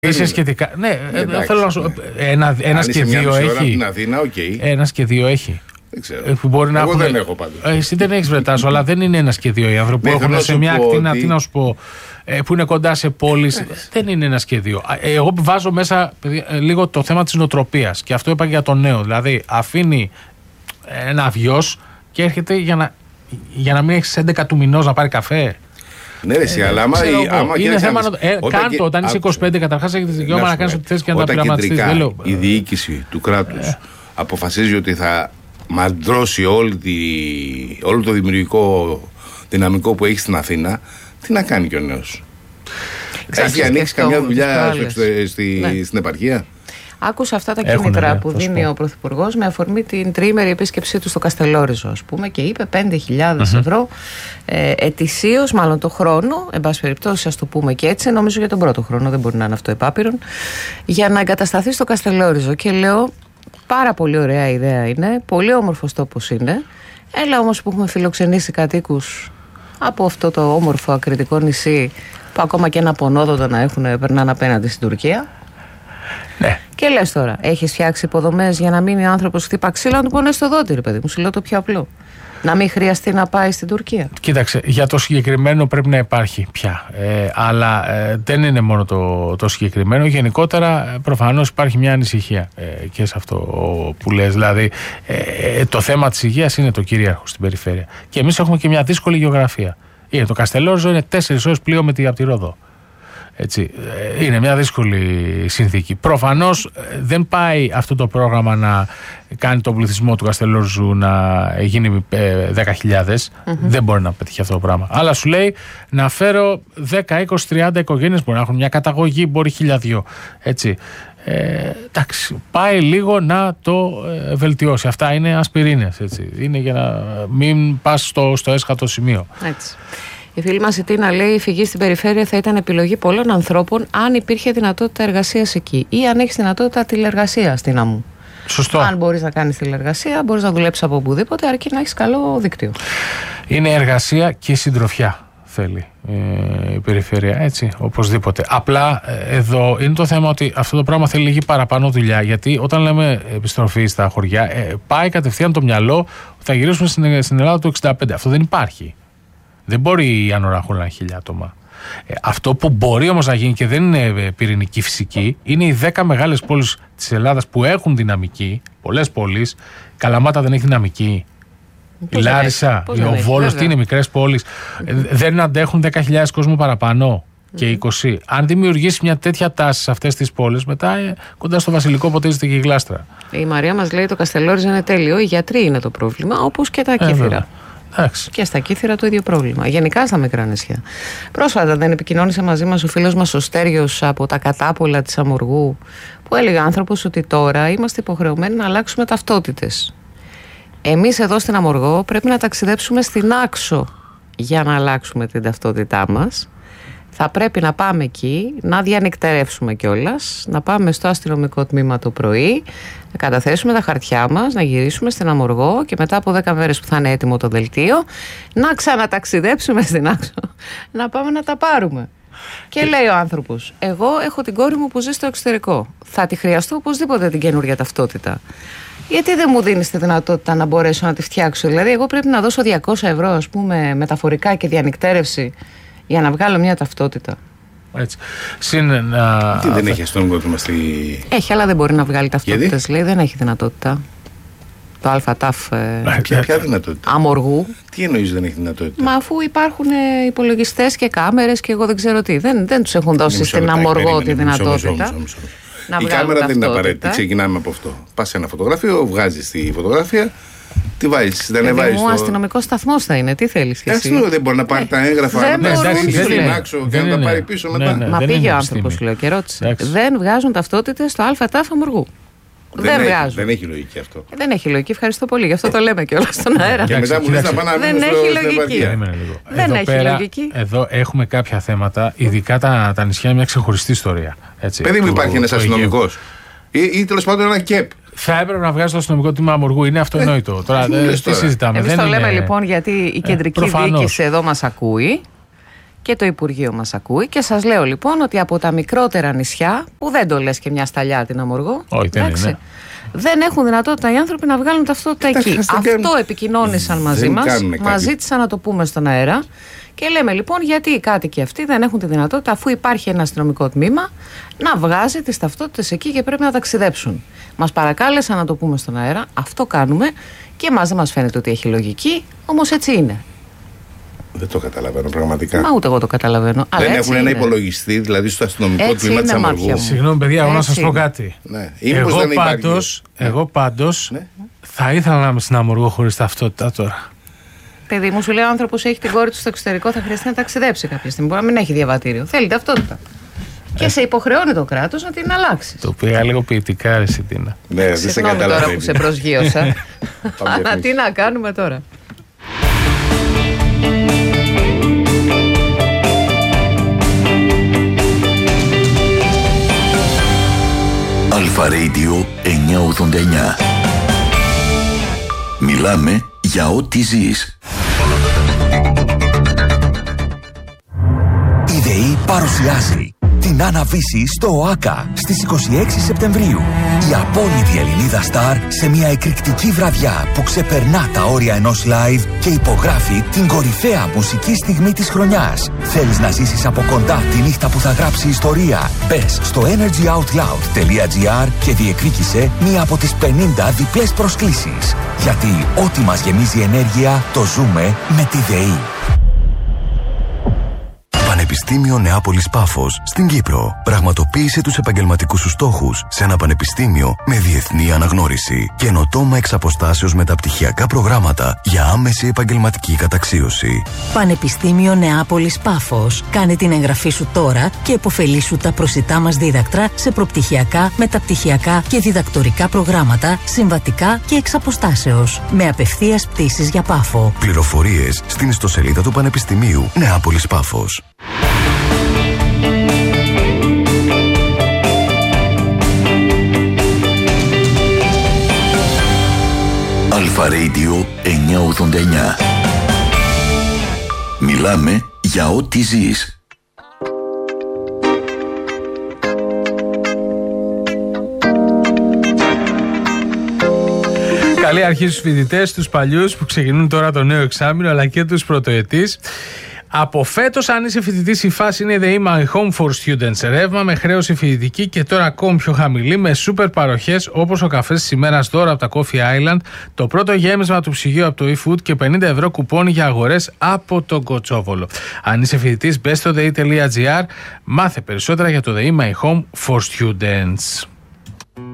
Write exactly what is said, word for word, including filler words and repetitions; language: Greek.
Είσαι σχετικά. Ναι, εντάξει, θέλω να σου. Ένα, ένα και δύο έχει. Αθήνα, okay. Ένα και δύο έχει. Δεν ξέρω. Μπορεί να Εγώ έχουμε... δεν έχω πάντως. Εσύ δεν έχεις βρετάσω, αλλά δεν είναι ένα και δύο. Οι άνθρωποι που έχουν σε μια ακτίνα, ότι... τι να σου πω, που είναι κοντά σε πόλεις, δεν είναι ένα και δύο. Εγώ βάζω μέσα λίγο το θέμα της νοοτροπίας. Και αυτό είπα για το νέο. Δηλαδή, αφήνει ένα βιός και έρχεται για να, για να μην έχεις έντεκα του μηνός να πάρει καφέ. Ναι, ρε, ε, αλλά άμα, άμα είναι θέμα να το. Ε, όταν κάντο, όταν είσαι είκοσι πέντε, καταρχάς έχεις δικαίωμα να κάνεις ό,τι θες και να τα πειραματιστείς. Όταν η διοίκηση του κράτους ε. αποφασίζει ότι θα μαντρώσει όλη τη, όλο το δημιουργικό δυναμικό που έχει στην Αθήνα, τι να κάνει και ο νέος? Έχει ανοίξει καμιά δουλειά στη, ναι. στην επαρχία? Άκουσα αυτά τα Έχουν, κίνητρα ναι, που δίνει ο Πρωθυπουργός με αφορμή την τριήμερη επίσκεψή του στο Καστελόριζο, ας πούμε, και είπε πέντε χιλιάδες mm-hmm. ευρώ ε, ετησίως, μάλλον το χρόνο, εν πάση περιπτώσει, ας το πούμε και έτσι, νομίζω για τον πρώτο χρόνο, δεν μπορεί να είναι αυτό επάπειρον, για να εγκατασταθεί στο Καστελόριζο. Και λέω, πάρα πολύ ωραία ιδέα είναι, πολύ όμορφος τόπος είναι. Έλα όμως που έχουμε φιλοξενήσει κατοίκους από αυτό το όμορφο ακριτικό νησί, που ακόμα και ένα πονόδοντα να έχουν, περνάνε απέναντι στην Τουρκία. Ναι. Και λες τώρα, έχεις φτιάξει υποδομές για να μείνει ο άνθρωπος χτύπα ξύλα να του πονέσει το δόντι, ρε παιδί μου. Σου λέω το πιο απλό. Να μην χρειαστεί να πάει στην Τουρκία. Κοίταξε, για το συγκεκριμένο πρέπει να υπάρχει πια. Ε, αλλά ε, δεν είναι μόνο το, το συγκεκριμένο. Γενικότερα, προφανώς υπάρχει μια ανησυχία ε, και σε αυτό που λες. Δηλαδή, ε, το θέμα της υγείας είναι το κυρίαρχο στην περιφέρεια. Και εμείς έχουμε και μια δύσκολη γεωγραφία. Είναι το Καστελόριζο, είναι τέσσερις ώρες πλοίο με τη, από τη Ρόδο. Έτσι, είναι μια δύσκολη συνθήκη. Προφανώς δεν πάει αυτό το πρόγραμμα να κάνει τον πληθυσμό του Καστελόριζου να γίνει δέκα χιλιάδες. Mm-hmm. Δεν μπορεί να πετύχει αυτό το πράγμα. Αλλά σου λέει να φέρω δέκα, είκοσι, τριάντα οικογένειες, μπορεί να έχουν μια καταγωγή, μπορεί χίλια δυο. Έτσι. Ε, εντάξει, πάει λίγο να το ε, βελτιώσει. Αυτά είναι ασπιρίνες. Έτσι. Είναι για να μην πας στο, στο έσχατο σημείο. Έτσι. Η φίλη μας η Τίνα λέει: η φυγή στην περιφέρεια θα ήταν επιλογή πολλών ανθρώπων αν υπήρχε δυνατότητα εργασίας εκεί ή αν έχεις δυνατότητα τηλεργασίας, Τίνα μου. Σωστό. Αν μπορείς να κάνεις τηλεργασία, μπορείς να δουλέψεις από οπουδήποτε, αρκεί να έχεις καλό δίκτυο. Είναι εργασία και συντροφιά θέλει ε, η περιφέρεια, έτσι, οπωσδήποτε. Απλά ε, εδώ είναι το θέμα ότι αυτό το πράγμα θέλει λίγη παραπάνω δουλειά, γιατί όταν λέμε επιστροφή στα χωριά, ε, πάει κατευθείαν το μυαλό ότι θα γυρίσουμε στην, στην Ελλάδα του εξήντα πέντε. Αυτό δεν υπάρχει. Δεν μπορεί η Ανοράχου να είναι χίλια άτομα. Ε, αυτό που μπορεί όμως να γίνει και δεν είναι πυρηνική φυσική, είναι οι δέκα μεγάλες πόλεις της Ελλάδας που έχουν δυναμική, πολλές πόλεις. Καλαμάτα δεν έχει δυναμική. Πώς η Λάρισα, ο Βόλος, τι είναι, μικρές πόλεις. Ε, δεν αντέχουν δέκα χιλιάδες κόσμο παραπάνω και είκοσι. Αν δημιουργήσει μια τέτοια τάση σε αυτές τις πόλεις, μετά ε, κοντά στο Βασιλικό ποτίζεται και η γλάστρα. Η Μαρία μας λέει: το Καστελόριζο είναι τέλειο. Οι γιατροί είναι το πρόβλημα, όπως και τα κύθυρα. Ε, Άξι. Και στα Κύθυρα το ίδιο πρόβλημα. Γενικά στα μικρά νησιά. Πρόσφατα δεν επικοινώνησε μαζί μας ο φίλος μας ο Στέργιος από τα κατάπολα της Αμοργού, που έλεγε άνθρωπος ότι τώρα είμαστε υποχρεωμένοι να αλλάξουμε ταυτότητες. Εμείς εδώ στην Αμοργό πρέπει να ταξιδέψουμε στην Άξο για να αλλάξουμε την ταυτότητά μας. Θα πρέπει να πάμε εκεί, να διανυκτερεύσουμε κιόλας, να πάμε στο αστυνομικό τμήμα το πρωί, να καταθέσουμε τα χαρτιά μας, να γυρίσουμε στην Αμοργό και μετά από δέκα μέρες που θα είναι έτοιμο το δελτίο, να ξαναταξιδέψουμε στην Άξο, να πάμε να τα πάρουμε. Και λέει ο άνθρωπος: εγώ έχω την κόρη μου που ζει στο εξωτερικό. Θα τη χρειαστώ οπωσδήποτε την καινούργια ταυτότητα. Γιατί δεν μου δίνεις τη δυνατότητα να μπορέσω να τη φτιάξω? Δηλαδή, εγώ πρέπει να δώσω διακόσια ευρώ, ας πούμε, μεταφορικά και διανυκτέρευση για να βγάλω μια ταυτότητα. Έτσι. Συν, να... Τι δεν έχει αστυνομικό τμήμα στη... Έχει, αλλά δεν μπορεί να βγάλει ταυτότητες. Λέει, δεν έχει δυνατότητα. Το ΑΤΑΦ. Ε... Ποια, ποια δυνατότητα? Αμοργού. Τι εννοείς δεν έχει δυνατότητα? Μα αφού υπάρχουν ε, υπολογιστές και κάμερες και εγώ δεν ξέρω τι. Δεν, δεν τους έχουν δώσει στην Αμοργό τη δυνατότητα. Η κάμερα δεν είναι απαραίτητη. Ξεκινάμε από αυτό. Πας σε ένα φωτογραφείο, βγάζεις τη φωτογραφία. Τι βάζεις, δεν έβαζες. Ο αστυνομικός σταθμός θα είναι, τι θέλεις. Αστυνομικό δεν μπορεί να πάρει τα έγγραφα, να τα στείλει στην Άξο και να τα πάρει πίσω μετά. Μα πήγε ο άνθρωπος, λέω, και ρώτησε. Δεν βγάζουν ταυτότητες στο ΑΤΑΦ Αμοργού. Δεν βγάζουν. Δεν έχει λογική αυτό. Δεν έχει λογική, ευχαριστώ πολύ. Γι' αυτό το λέμε και όλα στον αέρα. Και μετά μου λες να πάνε να δεν έχει λογική. Δεν έχει λογική. Εδώ έχουμε κάποια θέματα, ειδικά τα νησιά, είναι μια ξεχωριστή ιστορία. Παιδί μου, υπάρχει ένας αστυνομικός ή τέλος πάντων ένα ΚΕΠ. Θα έπρεπε να βγάζει το αστυνομικό τμήμα Αμοργού. Είναι αυτονόητο. Ε, τώρα τι συζητάμε. Εμείς το λέμε λοιπόν γιατί η κεντρική διοίκηση εδώ μας ακούει και το Υπουργείο μας ακούει και σας λέω λοιπόν ότι από τα μικρότερα νησιά, που δεν το λες και μια σταλιά την Αμοργό, όχι, δεν είναι. Δεν έχουν δυνατότητα οι άνθρωποι να βγάλουν ταυτότητα εκεί. Αυτό επικοινώνησαν μαζί μας, μας ζήτησαν να το πούμε στον αέρα και λέμε λοιπόν γιατί οι κάτοικοι αυτοί δεν έχουν τη δυνατότητα, αφού υπάρχει ένα αστυνομικό τμήμα, να βγάζει τις ταυτότητες εκεί και πρέπει να ταξιδέψουν. Μας παρακάλεσαν να το πούμε στον αέρα, αυτό κάνουμε και εμάς δεν μας φαίνεται ότι έχει λογική, όμως έτσι είναι. Δεν το καταλαβαίνω πραγματικά. Μα ούτε εγώ το καταλαβαίνω. Δεν αλλά έχουν είναι. ένα υπολογιστή, δηλαδή στο αστυνομικό έτσι τμήμα της Αμοργού. Συγγνώμη, παιδιά, εγώ να σας πω κάτι. Ναι. Εγώ πάντως, εγώ πάντως ναι. θα ήθελα να είμαι στην Αμοργό χωρίς ταυτότητα τώρα. Παιδί μου, σου λέει ο άνθρωπος έχει την κόρη του στο εξωτερικό, θα χρειαστεί να ταξιδέψει κάποια στιγμή. Μπορεί να μην έχει διαβατήριο. Θέλει ταυτότητα. Και σε υποχρεώνει το κράτος να την αλλάξει. Το πήγα λίγο ποιητικά, ρε Σιτίνα. Ναι, δεν σε καταλαβαίνω. Τώρα που σε προσγείωσα. Αλλά τι να κάνουμε τώρα. Αλφα Radio εννιακόσια ογδόντα εννιά. Μιλάμε για ό,τι ζεις. Η ΔΕΗ παρουσιάζει την Άννα-Βύση στο ΟΑΚΑ στις είκοσι έξι Σεπτεμβρίου. Η απόλυτη Ελληνίδα στάρ σε μια εκρηκτική βραδιά που ξεπερνά τα όρια ενός live και υπογράφει την κορυφαία μουσική στιγμή της χρονιάς. Θέλεις να ζήσεις από κοντά τη νύχτα που θα γράψει ιστορία? Μπες στο energy out loud τελεία gr και διεκδίκησε μία από τις πενήντα διπλές προσκλήσεις. Γιατί ό,τι μας γεμίζει ενέργεια το ζούμε με τη ΔΕΗ. Πανεπιστήμιο Νεάπολης Πάφος στην Κύπρο. Πραγματοποίησε τους επαγγελματικούς σου στόχους σε ένα πανεπιστήμιο με διεθνή αναγνώριση. Καινοτόμα εξ αποστάσεως μεταπτυχιακά προγράμματα για άμεση επαγγελματική καταξίωση. Πανεπιστήμιο Νεάπολης Πάφος. Κάνε την εγγραφή σου τώρα και επωφελήσου τα προσιτά μας δίδακτρα σε προπτυχιακά, μεταπτυχιακά και διδακτορικά προγράμματα, συμβατικά και εξ αποστάσεως. Με απευθείας πτήσεις για Πάφο. Πληροφορίες στην ιστοσελίδα του Πανεπιστημίου Νεάπολης Πάφος. Αλφα Radio εννιακόσια ογδόντα εννιά. Μιλάμε για ό,τι ζεις. Καλή αρχή στους φοιτητές, τους παλιούς που ξεκινούν τώρα το νέο εξάμηνο, αλλά και τους πρωτοετής. Από φέτος, αν είσαι φοιτητής, η φάση είναι The My Home for Students. Ρεύμα με χρέωση φοιτητική και τώρα ακόμη πιο χαμηλή, με σούπερ παροχές όπως ο καφές της ημέρας δώρο από τα Coffee Island, το πρώτο γέμισμα του ψυγείου από το eFood και πενήντα ευρώ κουπόνι για αγορές από τον Κοτσόβολο. Αν είσαι φοιτητής, μπες στο δε ι τελεία τζι άρ, μάθε περισσότερα για το The My Home for Students.